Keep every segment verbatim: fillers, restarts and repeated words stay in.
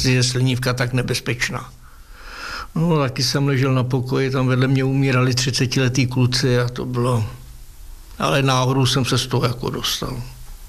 jestli je slinivka tak nebezpečná. No, taky jsem ležel na pokoji, tam vedle mě umírali třicetiletí kluci a to bylo... Ale náhodou jsem se z toho jako dostal.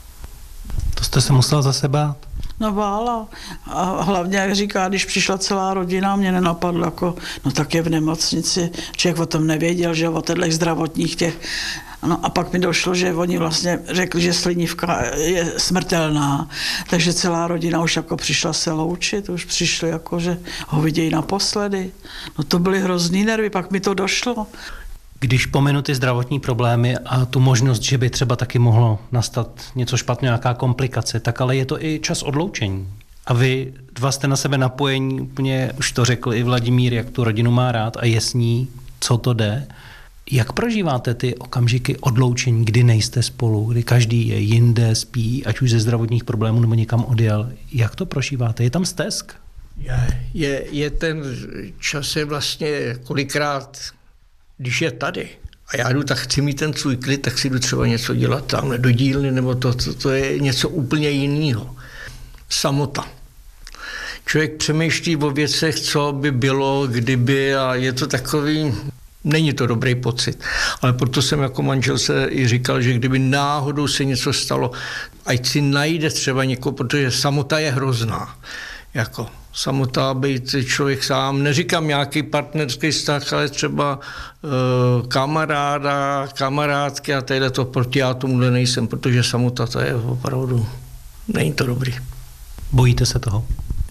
To jste se musel zase bát? No bála. A hlavně, jak říká, když přišla celá rodina, mě nenapadlo, jako, no tak je v nemocnici. Člověk o tom nevěděl, že o těchto zdravotních těch. No a pak mi došlo, že oni vlastně řekli, že slinivka je smrtelná. Takže celá rodina už jako přišla se loučit, už přišli jako, že ho vidějí naposledy. No to byly hrozný nervy, pak mi to došlo. Když pominu ty zdravotní problémy a tu možnost, že by třeba taky mohlo nastat něco špatného, nějaká komplikace, tak ale je to i čas odloučení. A vy dva jste na sebe napojení, úplně už to řekl i Vladimír, jak tu rodinu má rád a je s ní, co to jde. Jak prožíváte ty okamžiky odloučení, kdy nejste spolu, kdy každý je jinde, spí, ať už ze zdravotních problémů nebo někam odjel? Jak to prožíváte? Je tam stesk? Je, je, je ten čas je vlastně kolikrát, když je tady a já jdu, tak chci mít ten svůj klid, tak si jdu třeba něco dělat tamhle do dílny, nebo to, to, to je něco úplně jiného. Samota. Člověk přemýšlí o věcech, co by bylo, kdyby a je to takový, není to dobrý pocit. Ale proto jsem jako manžel se i říkal, že kdyby náhodou se něco stalo, ať si najde třeba někoho, protože samota je hrozná. Jako samota, být člověk sám, neříkám nějaký partnerský vztah, ale třeba e, kamaráda, kamarádky a tady to, proti já tomuhle nejsem, protože samota to je opravdu, není to dobrý. Bojíte se toho?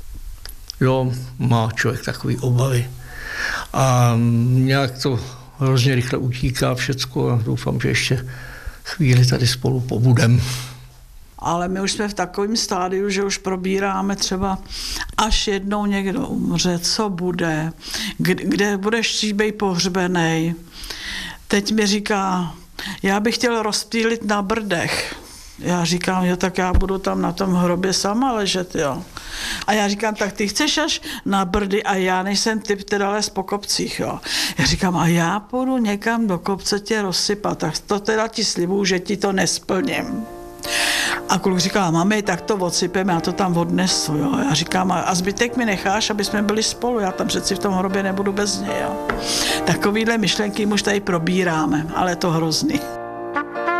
Jo, má člověk takový obavy a nějak to hrozně rychle utíká všecko a doufám, že ještě chvíli tady spolu pobudem. Ale my už jsme v takovém stádiu, že už probíráme třeba, až jednou někdo umře, co bude, kde, kde budeš stříbej pohřbenej. Teď mi říká, já bych chtěl rozptýlit na Brdech. Já říkám, jo, tak já budu tam na tom hrobě sama ležet, jo. A já říkám, tak ty chceš až na Brdy a já nejsem typ teda les po kopcích, jo. Já říkám, a já půjdu někam do kopce tě rozsypat, tak to teda ti slibuju, že ti to nesplním. A kluk říká, mami, tak to odsypeme, já to tam odnesu, jo. Já říkám, a zbytek mi necháš, aby jsme byli spolu, já tam přeci v tom hrobě nebudu bez něj, jo. Takovýhle myšlenky už tady probíráme, ale je to hrozný.